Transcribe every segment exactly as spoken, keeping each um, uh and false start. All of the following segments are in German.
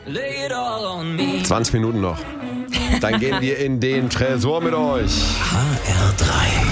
zwanzig Minuten noch. Dann gehen wir in den Tresor mit euch. H R drei.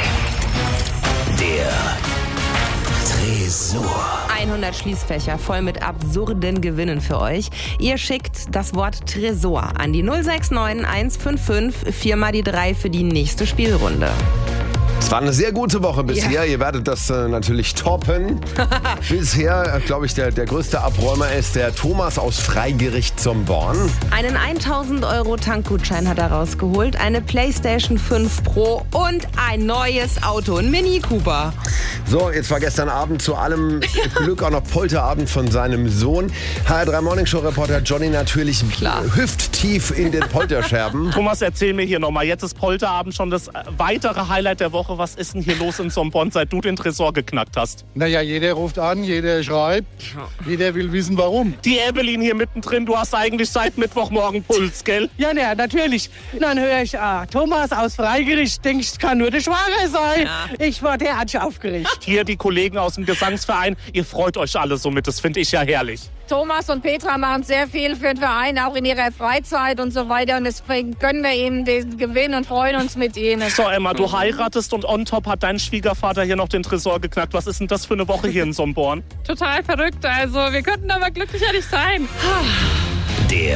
Der Tresor. hundert Schließfächer voll mit absurden Gewinnen für euch. Ihr schickt das Wort Tresor an die null sechs neun eins fünf fünf vier mal die drei für die nächste Spielrunde. Es war eine sehr gute Woche bisher. Ja. Ihr werdet das äh, natürlich toppen. Bisher, äh, glaube ich, der, der größte Abräumer ist der Thomas aus Freigericht zum Born. Einen tausend Euro Tankgutschein hat er rausgeholt, eine PlayStation fünf Pro und ein neues Auto, ein Mini Cooper. So, jetzt war gestern Abend zu allem Glück auch noch Polterabend von seinem Sohn. H R drei Morningshow-Reporter Johnny natürlich Klar. hüfttief in den Polterscherben. Thomas, erzähl mir hier nochmal. Jetzt ist Polterabend schon das weitere Highlight der Woche. Was ist denn hier los in Sombonn, seit du den Tresor geknackt hast? Naja, jeder ruft an, jeder schreibt, jeder will wissen, warum. Die Evelyn hier mittendrin, du hast eigentlich seit Mittwochmorgen Puls, gell? Ja, ne, natürlich. Dann höre ich, ah, Thomas aus Freigericht, denke ich, es kann nur der Schwager sein. Ja. Ich war derartig aufgeregt. Hier die Kollegen aus dem Gesangsverein, ihr freut euch alle so mit, das finde ich ja herrlich. Thomas und Petra machen sehr viel für den Verein, auch in ihrer Freizeit und so weiter. Und deswegen gönnen wir ihnen den Gewinn und freuen uns mit ihnen. So, Emma, du heiratest und on top hat dein Schwiegervater hier noch den Tresor geknackt. Was ist denn das für eine Woche hier in Sombonn? Total verrückt. Also wir könnten aber glücklicher nicht sein.